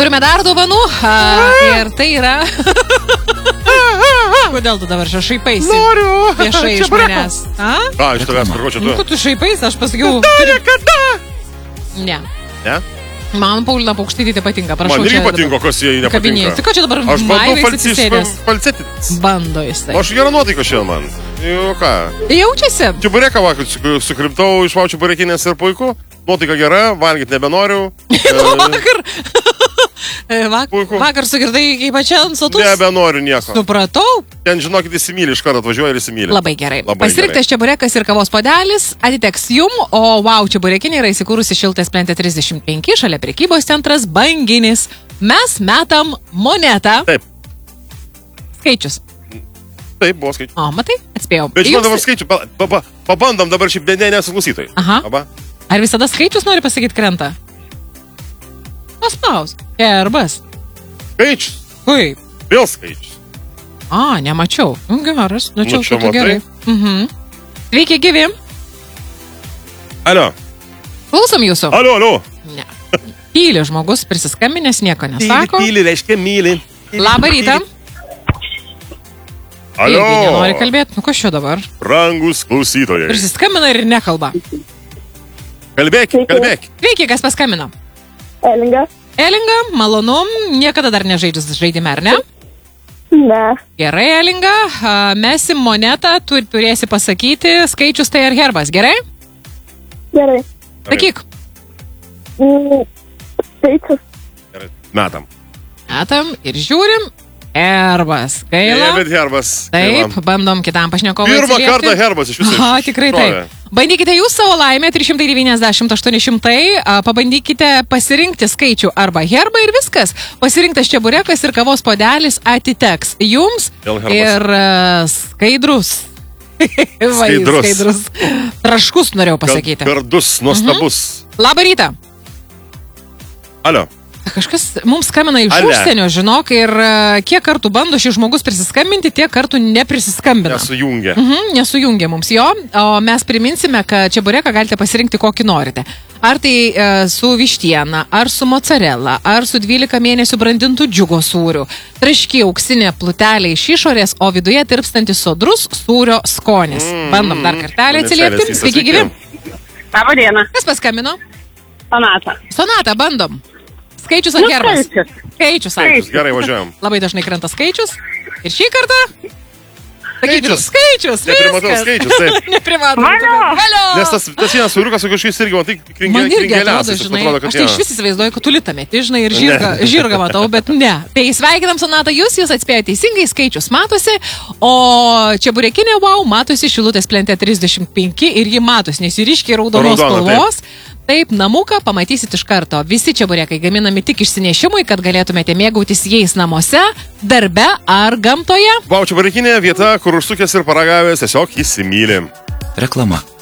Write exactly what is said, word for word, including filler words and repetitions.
turime dar dovanų. A, ir tai yra... Kodėl tu dabar čia šaipaisi? Noriu. Viešai iš manęs. A? A, iš tavęs, kur čia tu? Nu, tu šaipaisi, aš pasakiau. Kada, kada? Ne. Ne? Man Paulina Paukštytė patinka, prašau. Man irgi patinka, kas jai nepatinka. Kabinėjus. Tai ką čia dabar aš maivais falcetis. Bando jisai. Aš gerą nuotaiką šiandien man. Jau ką? Jaučiasi? Čiabureką vakar sukrimtau, išvau čiaburekinės ir puiku. Nuotaika gera, valgyti nebenoriu. Vakar. Vakar, vakar sugirdai kaip pačiam sotus? Nebenoriu nieko. Supratau. Ten, žinokit, įsimylį, iš karto atvažiuoja ir įsimylį. Labai gerai. Pasirinktas čiaburekas ir kavos puodelis atiteks jum, o wow, čiaburekinė yra įsikūrusi Šiltės plente trisdešimt penki, šalia prekybos centras Banginis. Mes metam monetą. Taip. Skaičius. Taip, buvo skaičius. O, matai, atspėjau. Bet žinau dabar skaičių, pa, pa, pa, pabandom dabar šiaip ne, nesu klausytojai. Aha. Aba. Ar visada skaičius nori pasakyti krenta? Paspaus. Herbas. Skaičius. Kaip? Vėl skaičius. A, nemačiau. Geras, nu čia Nu, čia būtų gerai. Mhm. Sveiki, gyvi. Alio. Klausom jūsų. Alio, alio. Ne. Tyli žmogus prisiskambinęs, nieko nesako. Tyli, tyli, reiškia myli. Labą rytą. Alio. Irgi nenori kalbėti. Nu, kas čia dabar? Rangus klausytojai. Prisiskambina ir nekalba. Kalbėk, kalbėk. Sveiki, kas paskambino? Elinga. Elinga, malonu. Niekada dar nežaidžius žaidime, ar ne? Ne. Gerai, Elinga. A, mesim monetą, tu turėsi pasakyti skaičius tai ar herbas, gerai? Gerai. Sakyk. Mm, skaičius. Gerai, metam. Metam ir žiūrim. Herbas. Gaila. Ne, bet herbas. Taip, bandom kitam pašnekovui Pirmą atsiliepti. kartą herbas iš viso. Aha, tikrai taip. Bandykite jūs savo laimę, trys šimtai devyniasdešimt aštuoni šimtai, pabandykite pasirinkti skaičių arba herbą ir viskas. Pasirinktas čiaburekas ir kavos puodelis atiteks jums ir uh, skaidrus. Skaidrus. Skaidrus. Traškus norėjau pasakyti. Gardus, nuostabus. Mhm. Labą rytą. Alio. Kažkas mums skambina iš Ale. užsienio, žinok, ir uh, kiek kartų bando šis žmogus prisiskambinti, tiek kartų neprisiskambina. Nesujungia. Mhm, nesujungia mums jo, o mes priminsime, kad čiabureką galite pasirinkti kokį norite. Ar tai e, su vištiena, ar su mozzarella, ar su dvylika mėnesių brandintų džiugo sūriu. Traški auksinė plutelė iš išorės, o viduje tirpstantis sodrus sūrio skonis. Mm, Bandom dar kartelį atsiliepti. Sveiki, gyvi. Labą dieną. Kas paskambino? Sonata. Sonata, bandom. Skaičius ar Nu, herbas? skaičius. Skaičius, skaičius. Gerai, važiuojam. Labai dažnai krenta skaičius. Ir šį kartą... Skaičius. Skaičius, Neprimatau viskas. skaičius, taip. Neprimatau. Valio. Valio. Nes tas, tas vienas sūriukas su kažkokiais irgi, man tai Man kringelias. irgi atrodo, žinai, aš tai iš vis įsivaizduoju, kad tu litą meti, žinai, ir žirgą, žirgą matau, bet ne. Tai sveikinam, Sonata, jūs, jūs atspėjote teisingai, skaičius matosi, o čiaburekinė wow matosi Šilutės plente trisdešimt penki ir ji matosi, nes ji ryškiai raudonos spalvos. Taip, namuką pamatysit iš karto. Visi čiaburekai gaminami tik išsinešimui, kad galėtumėte mėgautis jais namuose, darbe ar gamtoje. Vau, čiaburekinė vieta, kur užsukęs ir paragavęs tiesiog įsimylė. Reklama.